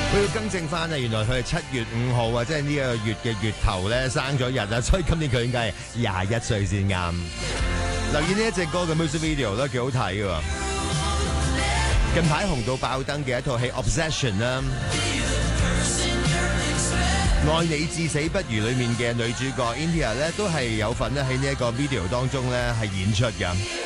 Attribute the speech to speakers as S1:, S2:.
S1: 佢要更正翻啊！原來佢係7月5號啊，即係呢個月嘅月頭咧生咗日啊，所以今年佢應該係21歲先啱。留意呢一隻歌嘅 music video 都幾好睇嘅。近排紅到爆燈嘅一套戲 Obsession 啦，愛你至死不渝裏面嘅女主角 India 咧都係有份咧喺呢一個 video 當中咧係演出㗎。